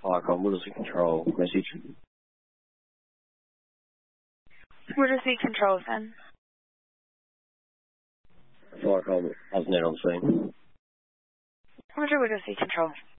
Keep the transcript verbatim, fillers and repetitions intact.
Falcon, emergency control, message. Emergency control, send. Falcon, has net on scene. Roger, emergency control.